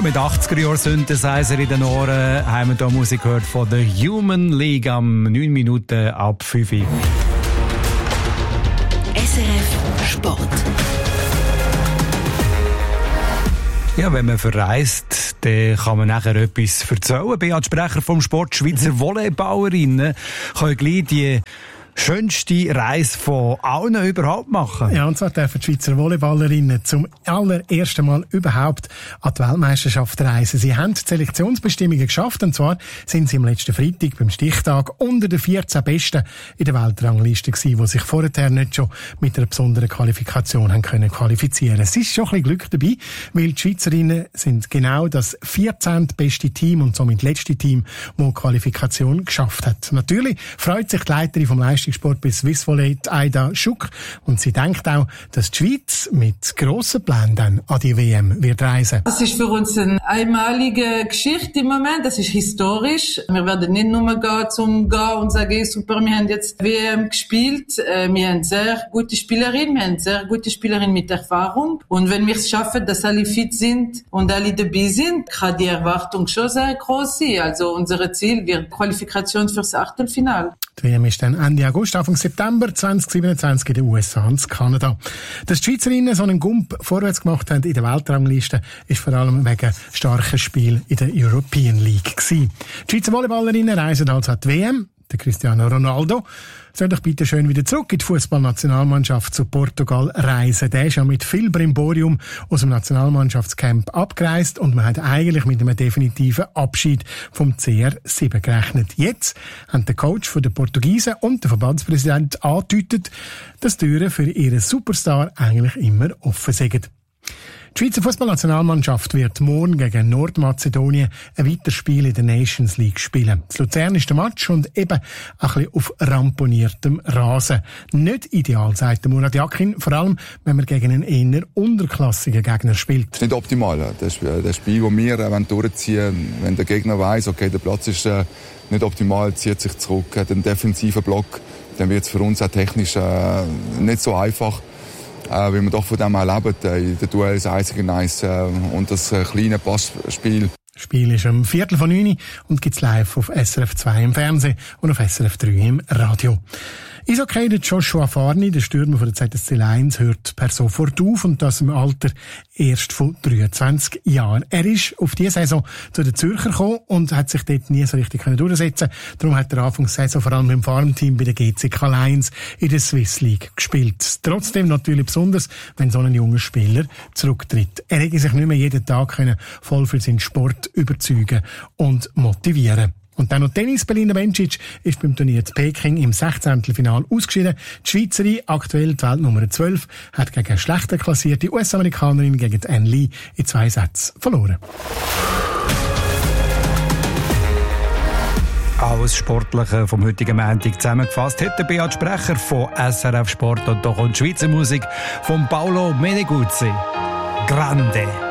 Ja, mit 80er-Jahr-Synthesizer in den Ohren haben wir hier Musik gehört von der Human League am 9 Minuten ab 5 Uhr. SRF Sport. Ja, wenn man verreist, dann kann man nachher etwas erzählen. Beat Sprecher vom Sport, Schweizer Volleyballerinnen können gleich die schönste Reise von allen überhaupt machen. Ja, und zwar dürfen die Schweizer Volleyballerinnen zum allerersten Mal überhaupt an die Weltmeisterschaft reisen. Sie haben die Selektionsbestimmungen geschafft, und zwar sind sie am letzten Freitag beim Stichtag unter den 14 Besten in der Weltrangliste gewesen, die sich vorher nicht schon mit einer besonderen Qualifikation haben können qualifizieren. Es ist schon ein bisschen Glück dabei, weil die Schweizerinnen sind genau das 14. beste Team und somit letzte Team, das die Qualifikation geschafft hat. Natürlich freut sich die Leiterin vom Leistungssport bei Swiss Volley, Aida Schuck, und sie denkt auch, dass die Schweiz mit grossen Plänen dann an die WM wird reisen. Das ist für uns eine einmalige Geschichte im Moment, das ist historisch. Wir werden nicht nur gehen und sagen, super, wir haben jetzt WM gespielt, wir haben sehr gute Spielerinnen, mit Erfahrung, und wenn wir es schaffen, dass alle fit sind und alle dabei sind, kann die Erwartung schon sehr groß sein. Also unser Ziel wird Qualifikation fürs Achtelfinale. Die WM ist dann Ende August, Anfang September 2027 in den USA und Kanada. Dass die Schweizerinnen so einen Gump vorwärts gemacht haben in der Weltrangliste, ist vor allem wegen starken Spielen in der European League gewesen. Die Schweizer Volleyballerinnen reisen also an die WM. Der Cristiano Ronaldo soll doch bitte schön wieder zurück in die Fußballnationalmannschaft zu Portugal reisen. Der ist ja mit viel Brimborium aus dem Nationalmannschaftscamp abgereist und man hat eigentlich mit einem definitiven Abschied vom CR7 gerechnet. Jetzt haben der Coach von den Portugiesen und der Verbandspräsident angedeutet, dass die Türen für ihren Superstar eigentlich immer offen sind. Die Schweizer Fußballnationalmannschaft wird morgen gegen Nordmazedonien ein weiteres Spiel in der Nations League spielen. Das Luzern ist der Match und eben ein bisschen auf ramponiertem Rasen. Nicht ideal, sagt Murat Yakin, vor allem wenn man gegen einen eher unterklassigen Gegner spielt. Das ist nicht optimal. Das Spiel, das wir durchziehen, wenn der Gegner weiss, okay, der Platz ist nicht optimal, zieht sich zurück, hat einen defensiven Block, dann wird es für uns auch technisch nicht so einfach. Weil wir doch von dem auch leben, in den Duells 1-1 und das kleine Passspiel. Das Spiel ist um 8:45 und gibt's live auf SRF 2 im Fernsehen und auf SRF 3 im Radio. Eishockey, der Joshua Farni, der Stürmer von der ZSC Lions, hört per sofort auf, und das im Alter erst von 23 Jahren. Er ist auf diese Saison zu den Zürcher gekommen und hat sich dort nie so richtig durchsetzen können. Darum hat er Anfangs der Saison vor allem im Farmteam bei der GCK Lions in der Swiss League gespielt. Trotzdem natürlich besonders, wenn so ein junger Spieler zurücktritt. Er hätte sich nicht mehr jeden Tag voll für seinen Sport überzeugen und motivieren. Und dann noch Tennis. Belinda Bencic ist beim Turnier zu Peking im 16. Finale ausgeschieden. Die Schweizerin, aktuell die Weltnummer 12, hat gegen eine schlechter klassierte US-Amerikanerin, gegen Ann Lee, in 2 Sätzen verloren. Alles Sportliche vom heutigen Montag zusammengefasst hat der Beat Sprecher von SRF Sport, und hier kommt die Schweizer Musik von Paolo Meneguzzi. Grande.